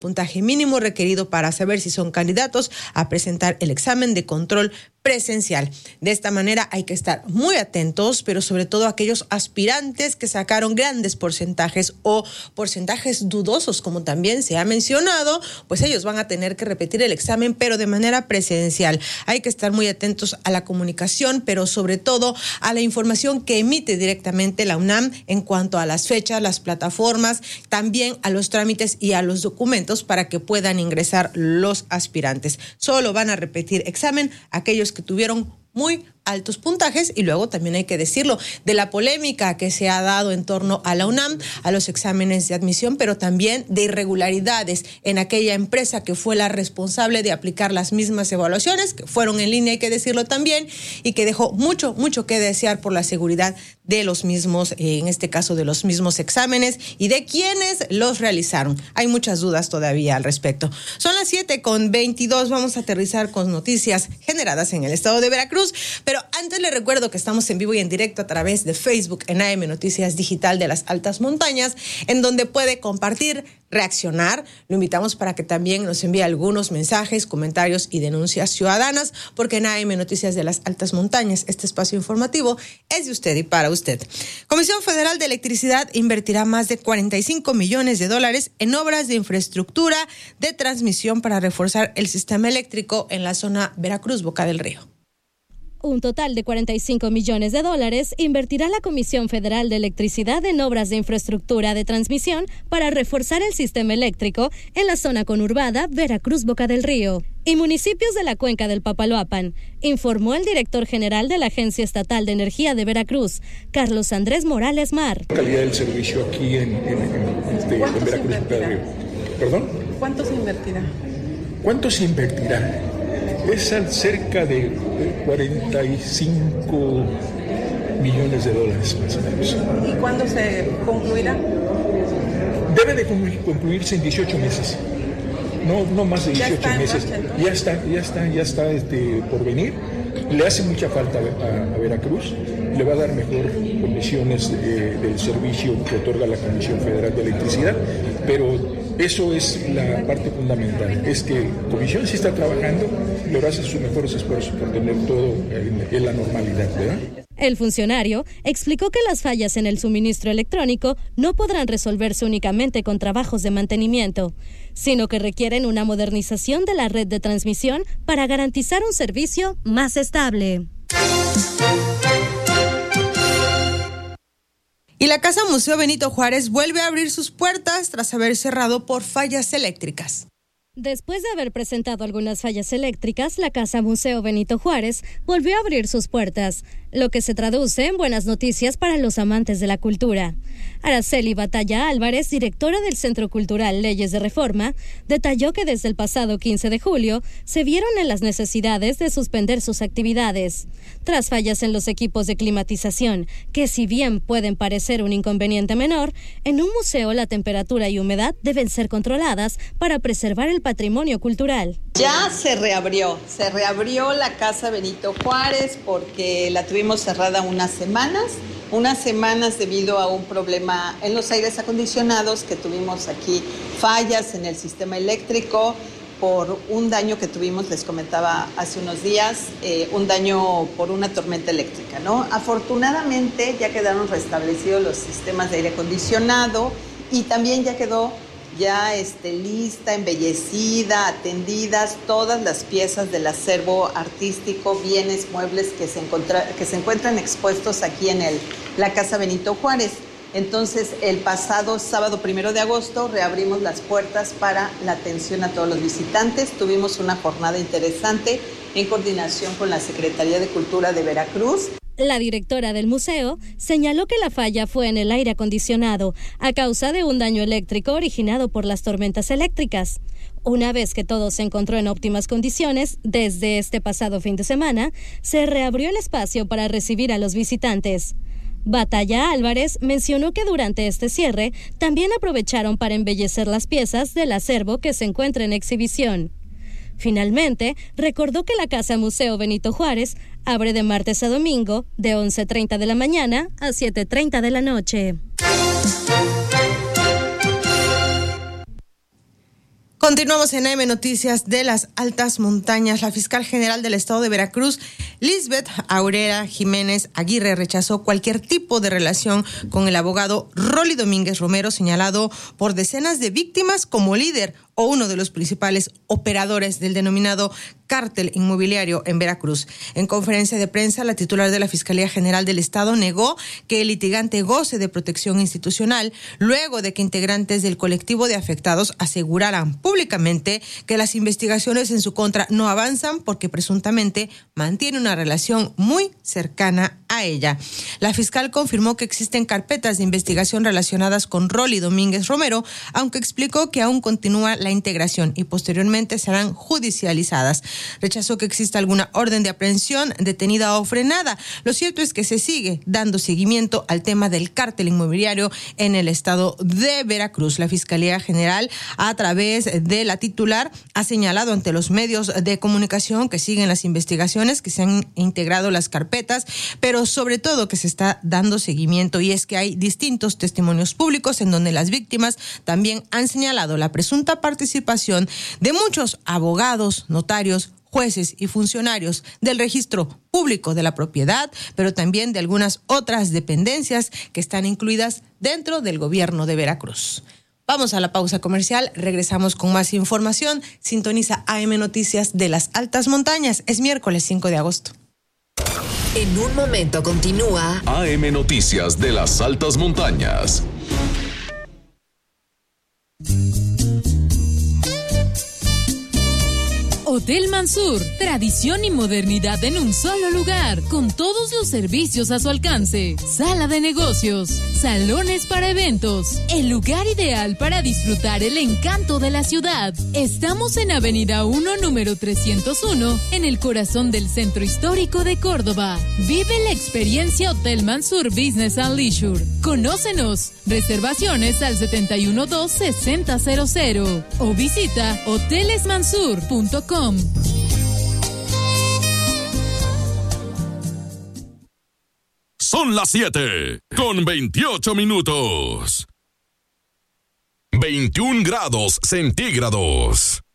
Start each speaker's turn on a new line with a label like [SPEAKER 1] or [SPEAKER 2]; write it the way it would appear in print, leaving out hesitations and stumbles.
[SPEAKER 1] puntaje mínimo requerido para saber si son candidatos a presentar el examen de control presencial. De esta manera hay que estar muy atentos, pero sobre todo aquellos aspirantes que sacaron grandes porcentajes o porcentajes dudosos, como también se ha mencionado, pues ellos van a tener que repetir el examen, pero de manera presencial. Hay que estar muy atentos a la comunicación, pero sobre todo a la información que emite directamente la UNAM en cuanto a las fechas, las plataformas, también a los trámites y a los documentos para que puedan ingresar los aspirantes. Solo van a repetir examen aquellos que tuvieron muy altos puntajes, y luego también hay que decirlo de la polémica que se ha dado en torno a la UNAM, a los exámenes de admisión, pero también de irregularidades en aquella empresa que fue la responsable de aplicar las mismas evaluaciones, que fueron en línea, hay que decirlo también, y que dejó mucho que desear por la seguridad de los mismos, en este caso de los mismos exámenes y de quienes los realizaron. Hay muchas dudas todavía al respecto. Son las 7:22, vamos a aterrizar con noticias generadas en el estado de Veracruz, pero antes les recuerdo que estamos en vivo y en directo a través de Facebook en AM Noticias Digital de las Altas Montañas, en donde puede compartir, reaccionar. Lo invitamos para que también nos envíe algunos mensajes, comentarios y denuncias ciudadanas, porque en AM Noticias de las Altas Montañas este espacio informativo es de usted y para usted. Comisión Federal de Electricidad invertirá más de $45 millones en obras de infraestructura de transmisión para reforzar el sistema eléctrico en la zona Veracruz-Boca del Río.
[SPEAKER 2] Un total de $45 millones invertirá la Comisión Federal de Electricidad en obras de infraestructura de transmisión para reforzar el sistema eléctrico en la zona conurbada Veracruz-Boca del Río y municipios de la cuenca del Papaloapan, informó el director general de la Agencia Estatal de Energía de Veracruz, Carlos Andrés Morales Mar.
[SPEAKER 3] La calidad del servicio aquí en Veracruz-Boca del Río. ¿Perdón?
[SPEAKER 4] ¿Cuánto se invertirá?
[SPEAKER 3] ¿Cuánto se invertirá? Es cerca de 45 millones de dólares más o menos.
[SPEAKER 4] ¿Y cuándo se concluirá?
[SPEAKER 3] Debe de concluirse en 18 meses. No más de 18 meses. Ya está por venir. Le hace mucha falta a Veracruz. Le va a dar mejor condiciones del servicio que otorga la Comisión Federal de Electricidad, pero eso es la parte fundamental. Es que la Comisión sí está trabajando, pero hace sus mejores esfuerzos por tener todo en la normalidad, ¿verdad?
[SPEAKER 2] El funcionario explicó que las fallas en el suministro electrónico no podrán resolverse únicamente con trabajos de mantenimiento, sino que requieren una modernización de la red de transmisión para garantizar un servicio más estable.
[SPEAKER 1] Y la Casa Museo Benito Juárez vuelve a abrir sus puertas tras haber cerrado por fallas eléctricas.
[SPEAKER 2] Después de haber presentado algunas fallas eléctricas, la Casa Museo Benito Juárez volvió a abrir sus puertas, lo que se traduce en buenas noticias para los amantes de la cultura. Araceli Batalla Álvarez, directora del Centro Cultural Leyes de Reforma, detalló que desde el pasado 15 de julio se vieron en las necesidades de suspender sus actividades, tras fallas en los equipos de climatización, que si bien pueden parecer un inconveniente menor, en un museo la temperatura y humedad deben ser controladas para preservar el patrimonio cultural.
[SPEAKER 5] Ya se reabrió la Casa Benito Juárez porque la tuvimos cerrada unas semanas debido a un problema en los aires acondicionados que tuvimos aquí, fallas en el sistema eléctrico por un daño que tuvimos, les comentaba hace unos días, un daño por una tormenta eléctrica, ¿no? Afortunadamente ya quedaron restablecidos los sistemas de aire acondicionado y también ya quedó lista, embellecida, atendidas todas las piezas del acervo artístico, bienes, muebles que se encuentran expuestos aquí en la Casa Benito Juárez. Entonces, el pasado sábado 1 de agosto reabrimos las puertas para la atención a todos los visitantes. Tuvimos una jornada interesante en coordinación con la Secretaría de Cultura de Veracruz.
[SPEAKER 2] La directora del museo señaló que la falla fue en el aire acondicionado a causa de un daño eléctrico originado por las tormentas eléctricas. Una vez que todo se encontró en óptimas condiciones, desde este pasado fin de semana, se reabrió el espacio para recibir a los visitantes. Batalla Álvarez mencionó que durante este cierre también aprovecharon para embellecer las piezas del acervo que se encuentra en exhibición. Finalmente, recordó que la Casa Museo Benito Juárez abre de martes a domingo de 11:30 de la mañana a 7:30 de la noche.
[SPEAKER 1] Continuamos en AM Noticias de las Altas Montañas. La fiscal general del estado de Veracruz, Lisbeth Aurora Jiménez Aguirre, rechazó cualquier tipo de relación con el abogado Rolly Domínguez Romero, señalado por decenas de víctimas como líder o uno de los principales operadores del denominado cártel inmobiliario en Veracruz. En conferencia de prensa, la titular de la Fiscalía General del Estado negó que el litigante goce de protección institucional luego de que integrantes del colectivo de afectados aseguraran públicamente que las investigaciones en su contra no avanzan porque presuntamente mantiene una relación muy cercana a ella. La fiscal confirmó que existen carpetas de investigación relacionadas con Rolly Domínguez Romero, aunque explicó que aún continúa la integración y posteriormente serán judicializadas. Rechazó que exista alguna orden de aprehensión, detenida o frenada. Lo cierto es que se sigue dando seguimiento al tema del cártel inmobiliario en el estado de Veracruz. La Fiscalía General, a través de la titular, ha señalado ante los medios de comunicación que siguen las investigaciones, que se han integrado las carpetas, pero sobre todo que se está dando seguimiento, y es que hay distintos testimonios públicos en donde las víctimas también han señalado la presunta participación de muchos abogados, notarios, jueces y funcionarios del registro público de la propiedad, pero también de algunas otras dependencias que están incluidas dentro del gobierno de Veracruz. Vamos a la pausa comercial, regresamos con más información. Sintoniza AM Noticias de las Altas Montañas. Es miércoles 5 de agosto.
[SPEAKER 6] En un momento continúa
[SPEAKER 7] AM Noticias de las Altas Montañas.
[SPEAKER 8] Hotel Mansur, tradición y modernidad en un solo lugar, con todos los servicios a su alcance. Sala de negocios, salones para eventos, el lugar ideal para disfrutar el encanto de la ciudad. Estamos en Avenida 1, número 301, en el corazón del centro histórico de Córdoba. Vive la experiencia Hotel Mansur Business and Leisure. Conócenos. Reservaciones al 712-6000 o visita hotelesmansur.com.
[SPEAKER 7] Son las 7:28. 21 grados centígrados.